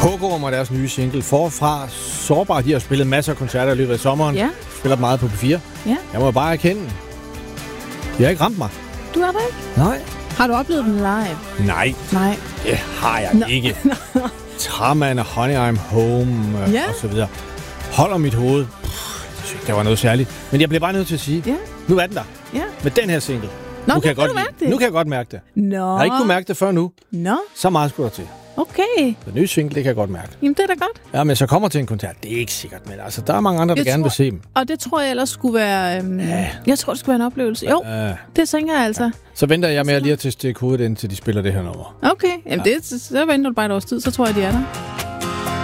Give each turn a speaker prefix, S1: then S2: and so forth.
S1: Kogorm og deres nye single Forfra Sårbar. De har spillet masser af koncerter i løbet af sommeren.
S2: Ja.
S1: Spiller meget på P4.
S2: Ja.
S1: Jeg må bare erkende, de har ikke ramt mig.
S2: Du er der ikke?
S1: Nej.
S2: Har du oplevet dem live?
S1: Nej.
S2: Nej.
S1: Det har jeg ikke. Traman og Honey I'm Home og så videre. Holder mit hoved. Det var noget særligt. Men jeg bliver bare nødt til at sige, nu er den der.
S2: Ja.
S1: Med den her single.
S2: Nå,
S1: nu kan jeg godt
S2: mærke det.
S1: Nu kan jeg godt mærke det.
S2: Nå.
S1: Jeg har ikke kunnet mærke det før nu.
S2: Nå.
S1: Så meget skulle der til.
S2: Okay.
S1: Den nye single, det kan jeg godt mærke.
S2: Jamen, det er da godt.
S1: Ja, men så kommer til en koncert. Det er ikke sikkert, men altså, der er mange andre, der gerne vil se dem.
S2: Og det tror jeg ellers skulle være... Jeg tror, det skulle være en oplevelse. Jo, det tænker jeg altså.
S1: Så venter jeg med at lige at teste kodet ind, til de spiller det her nummer.
S2: Okay, jamen så venter du bare et års tid, så tror jeg, de er der.